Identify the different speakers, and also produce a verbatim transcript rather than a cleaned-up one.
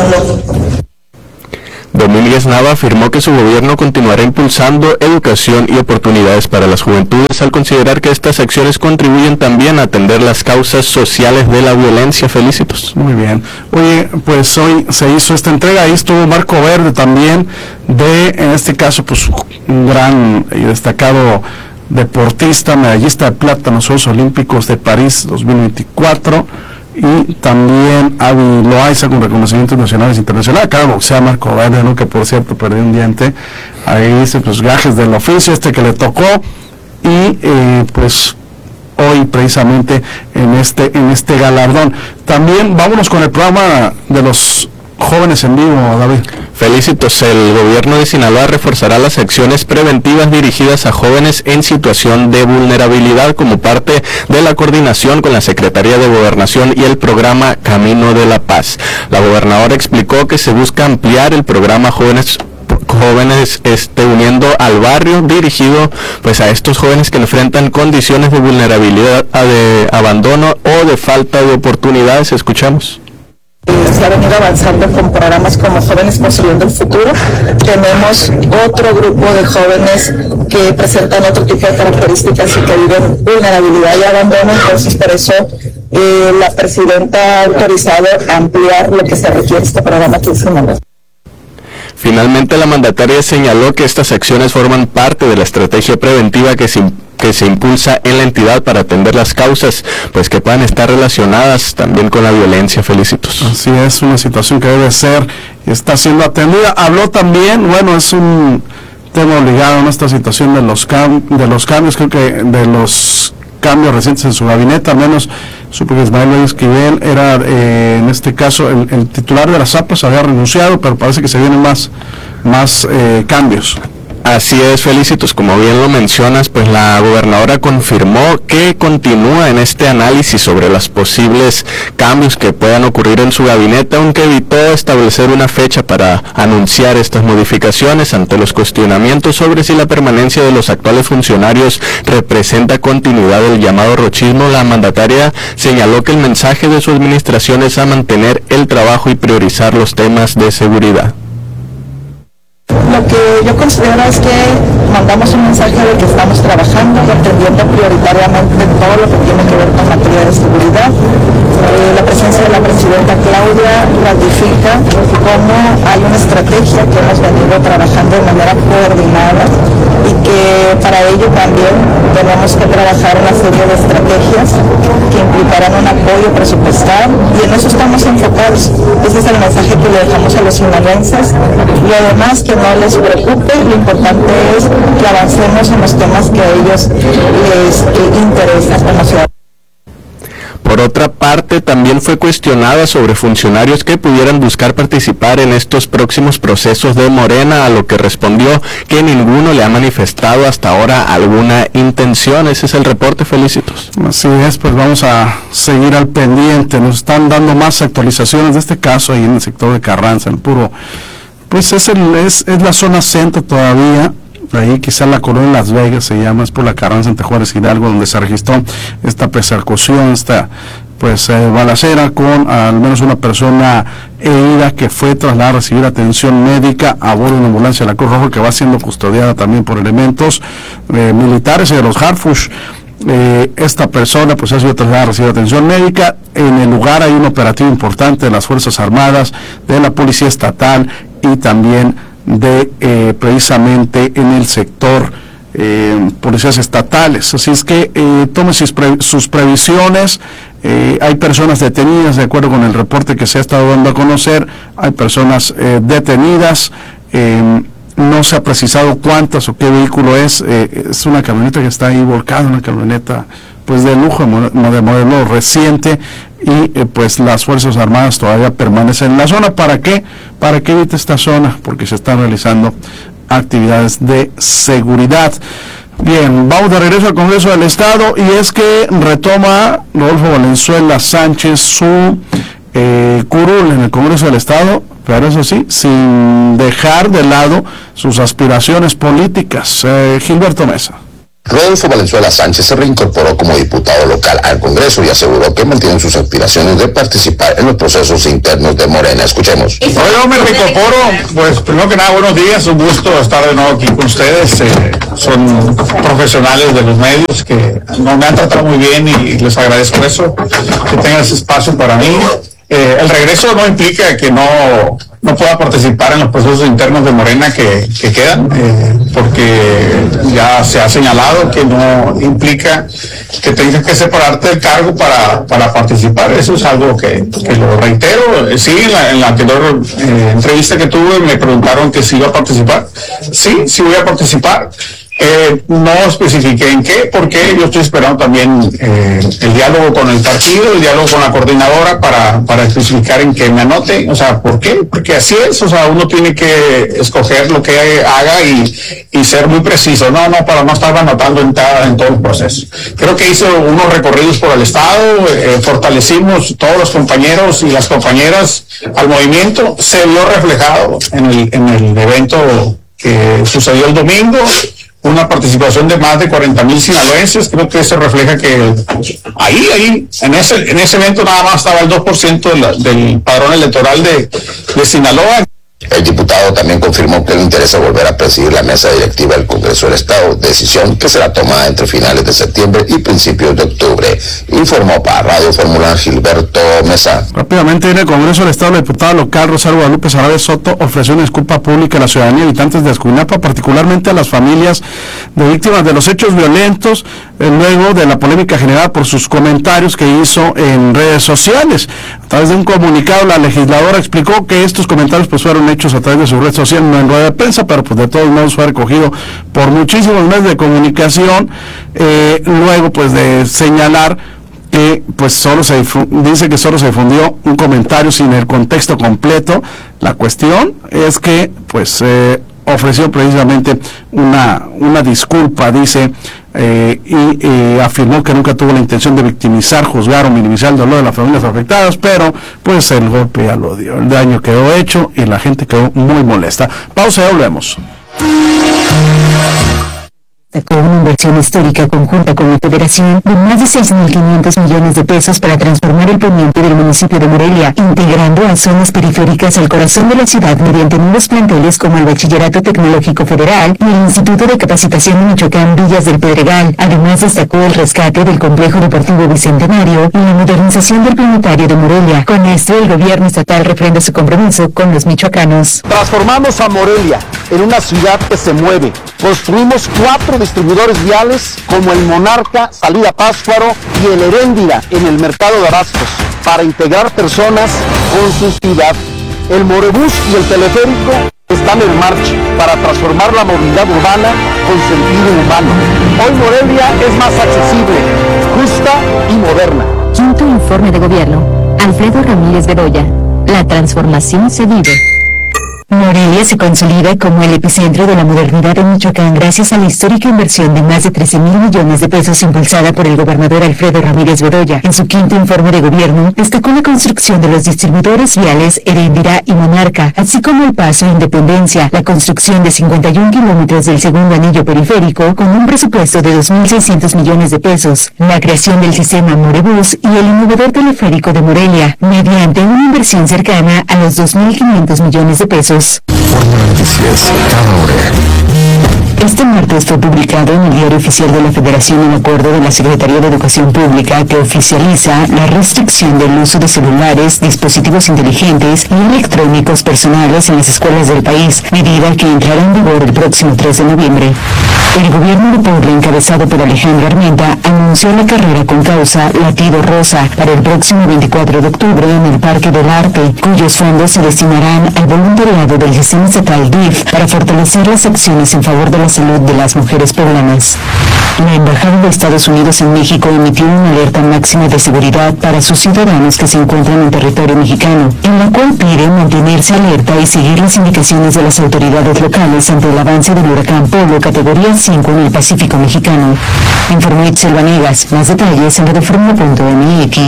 Speaker 1: mundo.
Speaker 2: Domínguez Nava afirmó que su gobierno continuará impulsando educación y oportunidades para las juventudes al considerar que estas acciones contribuyen también a atender las causas sociales de la violencia. Felicitos.
Speaker 3: Muy bien. Oye, pues hoy se hizo esta entrega, ahí estuvo Marco Verde también, de, en este caso, pues un gran y destacado deportista, medallista de plata en los Juegos Olímpicos de París dos mil veinticuatro, y también Avi Loaiza con reconocimientos nacionales e internacionales. Acá boxea Marco Verde, ¿no? Que por cierto perdió un diente. Ahí dice, pues gajes del oficio, este que le tocó, y eh, pues hoy precisamente en este en este galardón. También vámonos con el programa de los jóvenes en vivo, David.
Speaker 2: Felicitos. El gobierno de Sinaloa reforzará las acciones preventivas dirigidas a jóvenes en situación de vulnerabilidad como parte de la coordinación con la Secretaría de Gobernación y el programa Camino de la Paz. La gobernadora explicó que se busca ampliar el programa Jóvenes jóvenes este uniendo al barrio, dirigido pues a estos jóvenes que enfrentan condiciones de vulnerabilidad, de abandono o de falta de oportunidades. Escuchamos.
Speaker 1: Se ha venido avanzando con programas como Jóvenes Construyendo el Futuro. Tenemos otro grupo de jóvenes que presentan otro tipo de características y que viven vulnerabilidad y abandono, entonces por eso eh, la presidenta ha autorizado ampliar lo que se requiere este programa que es una.
Speaker 2: Finalmente, la mandataria señaló que estas acciones forman parte de la estrategia preventiva que se, que se impulsa en la entidad para atender las causas, pues que puedan estar relacionadas también con la violencia. Felicitos.
Speaker 3: Así es, una situación que debe ser y está siendo atendida. Habló también, bueno, es un tema obligado en esta situación de los cam de los cambios, creo que de los cambios recientes en su gabinete, al menos supe que Ismael Esquivel era, eh, en este caso, el, el titular de las A P A S, había renunciado, pero parece que se vienen más, más eh, cambios.
Speaker 2: Así es, Felicitos, como bien lo mencionas, pues la gobernadora confirmó que continúa en este análisis sobre los posibles cambios que puedan ocurrir en su gabinete, aunque evitó establecer una fecha para anunciar estas modificaciones ante los cuestionamientos sobre si la permanencia de los actuales funcionarios representa continuidad del llamado rochismo. La mandataria señaló que el mensaje de su administración es a mantener el trabajo y priorizar los temas de seguridad.
Speaker 1: Lo que yo considero es que mandamos un mensaje de que estamos trabajando y atendiendo prioritariamente todo lo que tiene que ver con materia de seguridad. Eh, la presencia de la presidenta Claudia ratifica cómo hay una estrategia que hemos venido trabajando de manera coordinada y que para ello también tenemos que trabajar una serie de estrategias que implicarán un apoyo presupuestal, y en eso estamos enfocados. Ese es el mensaje que le dejamos a los sinaloenses. Lo demás, que no les preocupe, lo importante es que avancemos en los temas que a ellos les eh, interesan como ciudadanos.
Speaker 2: Por otra parte, también fue cuestionada sobre funcionarios que pudieran buscar participar en estos próximos procesos de Morena, a lo que respondió que ninguno le ha manifestado hasta ahora alguna intención. Ese es el reporte. Felicitos.
Speaker 3: Así es, pues vamos a seguir al pendiente. Nos están dando más actualizaciones de este caso ahí en el sector de Carranza, en el puro, pues es, el, es, es la zona centro todavía. Ahí quizá la colonia Las Vegas se llama, es por la Carranza entre Juárez Hidalgo, donde se registró esta persecución, esta pues eh, balacera con al menos una persona herida que fue trasladada a recibir atención médica a bordo de una ambulancia de la Cruz Roja, que va siendo custodiada también por elementos eh, militares y de los Harfush. Eh, esta persona pues ha sido trasladada a recibir atención médica. En el lugar hay un operativo importante de las Fuerzas Armadas, de la Policía Estatal y también de eh, precisamente en el sector eh, policías estatales. Así es que eh, tome sus, pre sus previsiones. Eh, hay personas detenidas, de acuerdo con el reporte que se ha estado dando a conocer. Hay personas eh, detenidas. Eh, no se ha precisado cuántas o qué vehículo es. Eh, es una camioneta que está ahí volcada, una camioneta pues de lujo, de modelo reciente, y eh, pues las Fuerzas Armadas todavía permanecen en la zona. ¿Para qué? Para que evite esta zona, porque se están realizando actividades de seguridad. Bien, vamos de regreso al Congreso del Estado, y es que retoma Rodolfo Valenzuela Sánchez su eh, curul en el Congreso del Estado, pero eso sí, sin dejar de lado sus aspiraciones políticas. Eh, Gilberto Mesa.
Speaker 4: Rodolfo Valenzuela Sánchez se reincorporó como diputado local al Congreso y aseguró que mantiene sus aspiraciones de participar en los procesos internos de Morena. Escuchemos.
Speaker 5: Yo me reincorporo, pues primero que nada, buenos días, un gusto estar de nuevo aquí con ustedes. Eh, son profesionales de los medios que no, me han tratado muy bien y les agradezco eso, que tengan ese espacio para mí. Eh, el regreso no implica que no, no pueda participar en los procesos internos de Morena que, que quedan, eh, porque ya se ha señalado que no implica que tengas que separarte del cargo para, para participar. Eso es algo que, que lo reitero. Eh, sí, en la, en la anterior eh, entrevista que tuve me preguntaron que si iba a participar. Sí, sí voy a participar. Eh, no especifiqué en qué, porque yo estoy esperando también eh, el diálogo con el partido, el diálogo con la coordinadora para, para especificar en qué me anote. O sea, ¿por qué? Porque así es, o sea, uno tiene que escoger lo que haga y, y ser muy preciso, no, no, para no estar anotando en, cada, en todo el proceso. Creo que hice unos recorridos por el Estado, eh, fortalecimos todos los compañeros y las compañeras al movimiento, se vio reflejado en el, en el evento que sucedió el domingo, una participación de más de cuarenta mil sinaloenses. Creo que eso refleja que ahí, ahí, en ese, en ese evento nada más estaba el dos por ciento de la, del padrón electoral de, de Sinaloa.
Speaker 4: El diputado también confirmó que le interesa volver a presidir la mesa directiva del Congreso del Estado, decisión que será tomada entre finales de septiembre y principios de octubre. Informó para Radio Fórmula Gilberto Mesa.
Speaker 3: Rápidamente, en el Congreso del Estado, la diputada local Rosario Guadalupe Sarabia Soto ofreció una disculpa pública a la ciudadanía y habitantes de Escuinapa, particularmente a las familias de víctimas de los hechos violentos, eh, luego de la polémica generada por sus comentarios que hizo en redes sociales. A través de un comunicado, la legisladora explicó que estos comentarios pues fueron hechos a través de su red social, no en rueda de prensa, pero pues de todos modos fue recogido por muchísimos medios de comunicación, eh, luego pues de señalar que pues solo se dice que solo se difundió un comentario sin el contexto completo. La cuestión es que pues eh, ofreció precisamente una, una disculpa, dice, eh, y eh, afirmó que nunca tuvo la intención de victimizar, juzgar o minimizar el dolor de las familias afectadas, pero pues el golpe ya lo dio, el daño quedó hecho y la gente quedó muy molesta. Pausa y volvemos.
Speaker 6: Con una inversión histórica conjunta con la Federación de más de seis mil quinientos millones de pesos para transformar el poniente del municipio de Morelia, integrando a zonas periféricas al corazón de la ciudad mediante nuevos planteles como el Bachillerato Tecnológico Federal y el Instituto de Capacitación de Michoacán Villas del Pedregal. Además, destacó el rescate del Complejo Deportivo Bicentenario y la modernización del Planetario de Morelia. Con esto, el gobierno estatal refrenda su compromiso con los michoacanos.
Speaker 7: Transformamos a Morelia en una ciudad que se mueve. Construimos cuatro distribuidores viales como el Monarca, Salida Pátzcuaro y el Heréndira en el mercado de abastos para integrar personas con su ciudad. El Morebús y el teleférico están en marcha para transformar la movilidad urbana con sentido humano. Hoy Morelia es más accesible, justa y moderna.
Speaker 6: Quinto informe de gobierno. Alfredo Ramírez Bedoya. La transformación se vive. Morelia se consolida como el epicentro de la modernidad de Michoacán gracias a la histórica inversión de más de trece mil millones de pesos impulsada por el gobernador Alfredo Ramírez Bedoya. En su quinto informe de gobierno, destacó la construcción de los distribuidores viales Heréndira y Monarca, así como el Paso Independencia, la construcción de cincuenta y un kilómetros del segundo anillo periférico con un presupuesto de dos mil seiscientos millones de pesos, la creación del sistema Morebús y el innovador teleférico de Morelia, mediante una inversión cercana a los dos mil quinientos millones de pesos.
Speaker 8: Fórmula Noticias, cada hora.
Speaker 6: Este martes fue publicado en el Diario Oficial de la Federación un acuerdo de la Secretaría de Educación Pública que oficializa la restricción del uso de celulares, dispositivos inteligentes y electrónicos personales en las escuelas del país, medida que entrará en vigor el próximo tres de noviembre. El gobierno de Puebla, encabezado por Alejandro Armenta, anunció la carrera con causa Latido Rosa para el próximo veinticuatro de octubre en el Parque del Arte, cuyos fondos se destinarán al voluntariado del sistema estatal D I F para fortalecer las acciones en favor de la salud de las mujeres poblanas. La Embajada de Estados Unidos en México emitió una alerta máxima de seguridad para sus ciudadanos que se encuentran en territorio mexicano, en la cual pide mantenerse alerta y seguir las indicaciones de las autoridades locales ante el avance del huracán Polo categoría cinco en el Pacífico mexicano. Informó Itzel Vanegas. Más detalles en radioforma punto m x.